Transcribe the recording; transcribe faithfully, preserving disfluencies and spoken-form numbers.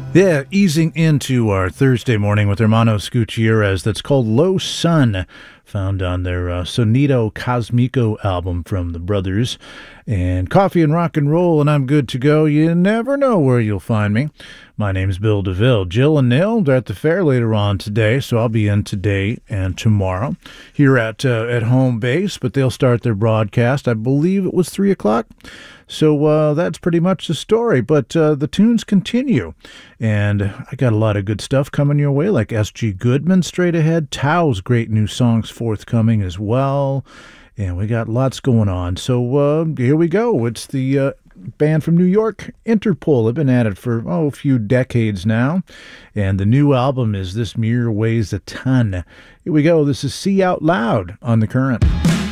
Yeah, easing into our Thursday morning with Hermanos Gutierrez. That's called Low Sun, found on their uh, Sonido Cosmico album from the brothers. And coffee and rock and roll, and I'm good to go. You never know where you'll find me. My name's Bill DeVille. Jill and Neil, they're at the fair later on today, so I'll be in today and tomorrow here at uh, at home base, but they'll start their broadcast. I believe it was three o'clock. So uh, that's pretty much the story, but uh, the tunes continue, and I got a lot of good stuff coming your way, like S G Goodman straight ahead, Tao's great new songs forthcoming as well, and we got lots going on. So uh, here we go. It's the uh, band from New York, Interpol. They've been at it for oh, a few decades now, and the new album is This Mirror Weighs a Ton. Here we go. This is See Out Loud on The Current.